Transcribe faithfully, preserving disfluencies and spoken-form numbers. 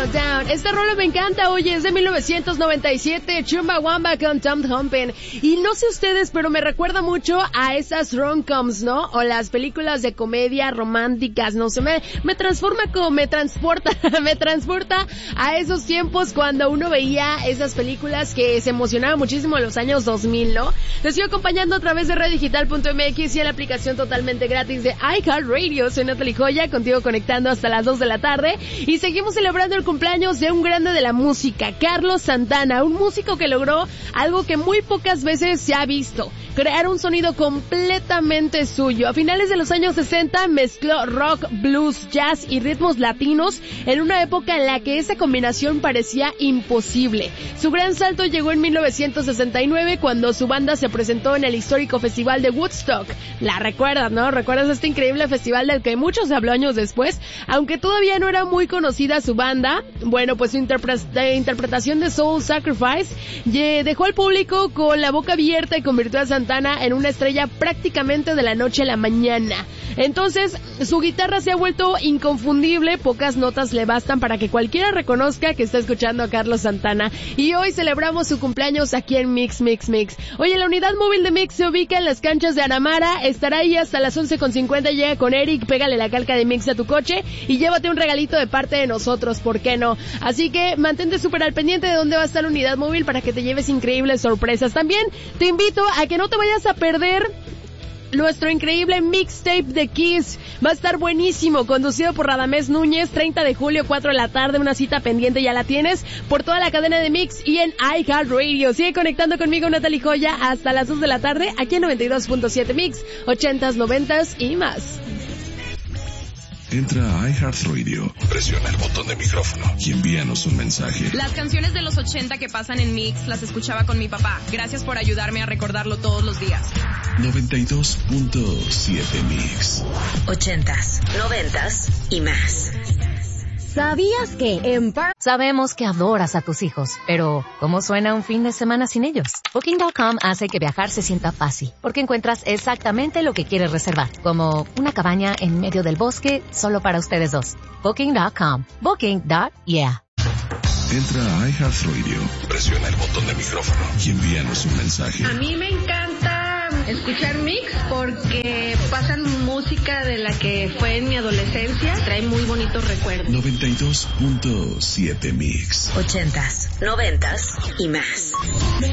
Countdown. Este rolo me encanta, oye, es de mil novecientos noventa y siete, Chumbawamba con Tom Thumpin. Y no sé ustedes, pero me recuerda mucho a esas rom-coms, ¿no? O las películas de comedia románticas, no sé, me, me transforma como, me transporta, me transporta a esos tiempos cuando uno veía esas películas que se emocionaban muchísimo en los años dos mil, ¿no? Te estoy acompañando a través de red digital punto m x y en la aplicación totalmente gratis de iHeartRadio. Soy Natalie Joya, contigo conectando hasta las dos de la tarde. Y seguimos celebrando el cumpleaños de un grande de la música, Carlos Santana, un músico que logró algo que muy pocas veces se ha visto: crear un sonido completamente suyo. A finales de los años sesenta mezcló rock, blues, jazz y ritmos latinos en una época en la que esa combinación parecía imposible. Su gran salto llegó en mil novecientos sesenta y nueve cuando su banda se presentó en el histórico festival de Woodstock. La recuerdas, ¿no? ¿Recuerdas este increíble festival del que muchos se habló años después? Aunque todavía no era muy conocida su banda, bueno, pues su interpre- interpretación de Soul Sacrifice dejó al público con la boca abierta y convirtió a Santana en una estrella prácticamente de la noche a la mañana. Entonces, su guitarra se ha vuelto inconfundible, pocas notas le bastan para que cualquiera reconozca que está escuchando a Carlos Santana. Y hoy celebramos su cumpleaños aquí en Mix, Mix, Mix. Oye, la unidad móvil de Mix se ubica en las canchas de Anamara, estará ahí hasta las once con cincuenta, llega con Eric, pégale la calca de Mix a tu coche y llévate un regalito de parte de nosotros, ¿por qué no? Así que mantente súper al pendiente de dónde va a estar la unidad móvil para que te lleves increíbles sorpresas. También te invito a que no te vayas a perder nuestro increíble mixtape de Kiss. Va a estar buenísimo, conducido por Radamés Núñez, treinta de julio, cuatro de la tarde, una cita pendiente, ya la tienes, por toda la cadena de Mix y en iHeartRadio. Sigue conectando conmigo, Natalie Joya, hasta las dos de la tarde, aquí en noventa y dos punto siete Mix, ochentas, noventas y más. Entra a iHeartRadio, presiona el botón de micrófono y envíanos un mensaje. Las canciones de los ochenta que pasan en Mix las escuchaba con mi papá. Gracias por ayudarme a recordarlo todos los días. noventa y dos punto siete Mix. Ochentas, noventas y más. ¿Sabías que en Par... Sabemos que adoras a tus hijos, pero ¿cómo suena un fin de semana sin ellos? Booking punto com hace que viajar se sienta fácil, porque encuentras exactamente lo que quieres reservar, como una cabaña en medio del bosque solo para ustedes dos. Booking punto com. Booking. Yeah. Entra a iHeartRadio, presiona el botón de micrófono y envíanos un mensaje. A mí me encanta escuchar Mix porque pasan música de la que fue en mi adolescencia, trae muy bonitos recuerdos. noventa y dos punto siete Mix. Ochentas, noventas y más.